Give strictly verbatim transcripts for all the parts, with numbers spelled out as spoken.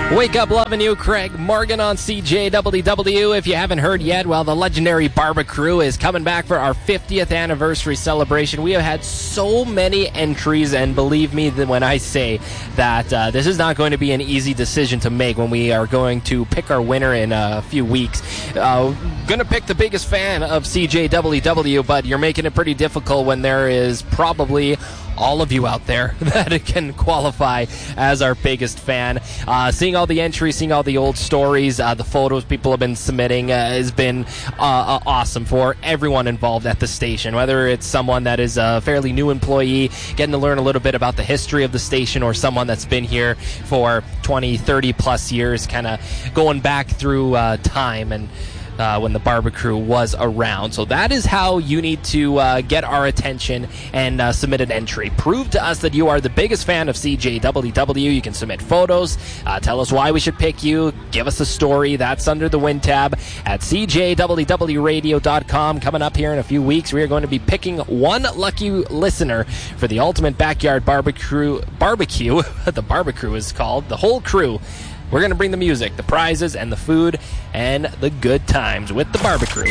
Wake up loving you, Craig Morgan on C J W W. If you haven't heard yet, well, the legendary Barbecrew is coming back for our fiftieth anniversary celebration. We have had so many entries, and believe me when I say that uh, this is not going to be an easy decision to make when we are going to pick our winner in a few weeks. Uh, going to pick the biggest fan of C J W W, but you're making it pretty difficult when there is probably all of you out there that can qualify as our biggest fan. Uh, seeing all the entries, seeing all the old stories, uh, the photos people have been submitting uh, has been uh, uh, awesome for everyone involved at the station, whether it's someone that is a fairly new employee, getting to learn a little bit about the history of the station, or someone that's been here for twenty, thirty plus years, kind of going back through uh, time and Uh, when the Barbecrew was around. So that is how you need to uh, get our attention and uh, submit an entry. Prove to us that you are the biggest fan of C J W W. You can submit photos. Uh, tell us why we should pick you. Give us a story. That's under the Win tab at C J W W radio dot com. Coming up here in a few weeks, we are going to be picking one lucky listener for the ultimate backyard barbecue. Barbecue. The Barbecrew is called. The whole crew. We're going to bring the music, the prizes, and the food, and the good times with the Barbecrew.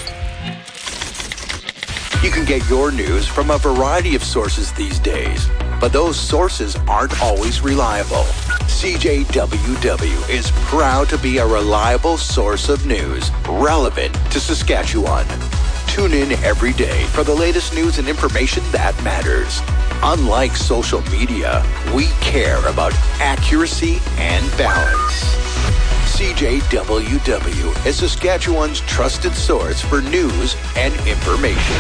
You can get your news from a variety of sources these days, but those sources aren't always reliable. C J W W is proud to be a reliable source of news relevant to Saskatchewan. Tune in every day for the latest news and information that matters. Unlike social media, we care about accuracy and balance. C J W W is Saskatchewan's trusted source for news and information.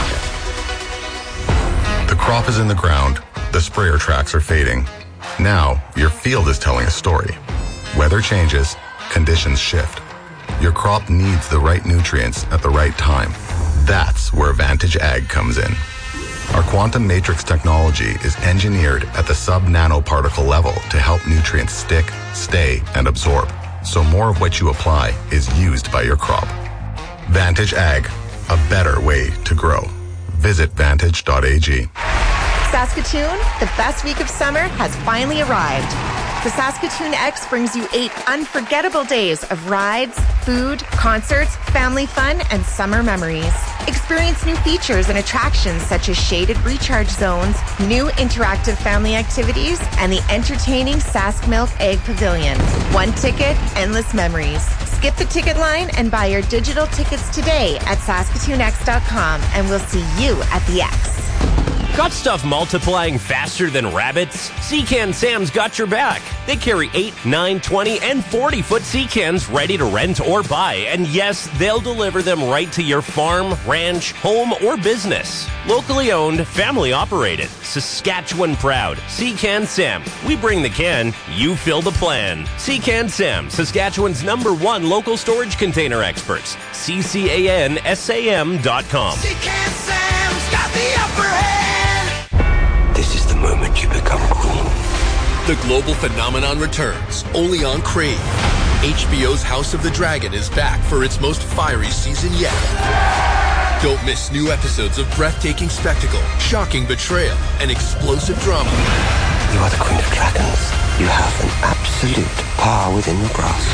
The crop is in the ground. The sprayer tracks are fading. Now, your field is telling a story. Weather changes, conditions shift. Your crop needs the right nutrients at the right time. That's where Vantage Ag comes in. Our quantum matrix technology is engineered at the sub-nanoparticle level to help nutrients stick, stay, and absorb, so more of what you apply is used by your crop. Vantage Ag, a better way to grow. Visit vantage dot a g. Saskatoon, the best week of summer has finally arrived. The Saskatoon X brings you eight unforgettable days of rides, food, concerts, family fun, and summer memories. Experience new features and attractions such as shaded recharge zones, new interactive family activities, and the entertaining Sask Milk Egg Pavilion. One ticket, endless memories. Skip the ticket line and buy your digital tickets today at saskatoon x dot com, and we'll see you at the X. Got stuff multiplying faster than rabbits? Seacan Sam's got your back. They carry eight, nine, twenty, and forty-foot Seacans ready to rent or buy. And yes, they'll deliver them right to your farm, ranch, home, or business. Locally owned, family operated, Saskatchewan proud. Seacan Sam. We bring the can, you fill the plan. Seacan Sam, Saskatchewan's number one local storage container experts. C C A N S A M dot com. Seacan Sam's got the upper hand. This is the moment you become queen. The global phenomenon returns, only on Crave. H B O's House of the Dragon is back for its most fiery season yet. Don't miss new episodes of breathtaking spectacle, shocking betrayal, and explosive drama. You are the Queen of Dragons. You have an absolute power within your grasp.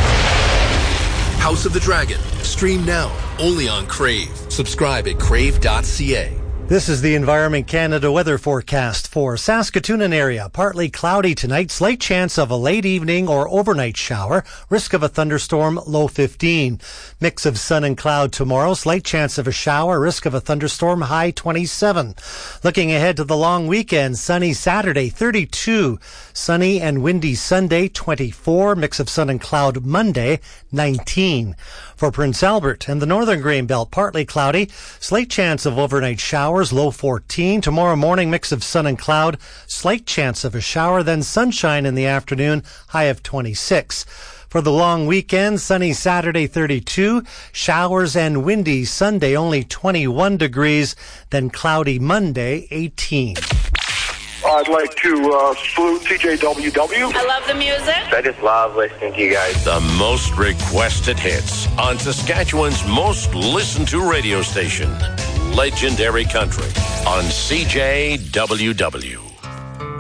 House of the Dragon. Stream now, only on Crave. Subscribe at crave dot c a. This is the Environment Canada weather forecast for Saskatoon and area. Partly cloudy tonight, slight chance of a late evening or overnight shower, risk of a thunderstorm, low fifteen. Mix of sun and cloud tomorrow, slight chance of a shower, risk of a thunderstorm, high twenty-seven. Looking ahead to the long weekend, sunny Saturday, thirty-two. Sunny and windy Sunday, twenty-four. Mix of sun and cloud Monday, nineteen. For Prince Albert and the Northern Grain Belt, partly cloudy, slight chance of overnight showers, low fourteen. Tomorrow morning, mix of sun and cloud, slight chance of a shower, then sunshine in the afternoon, high of twenty-six. For the long weekend, sunny Saturday, thirty-two, showers and windy Sunday, only twenty-one degrees, then cloudy Monday, eighteen. I'd like to uh, salute C J W W. I love the music. I just love listening to you guys. The most requested hits on Saskatchewan's most listened to radio station, Legendary Country, on C J W W.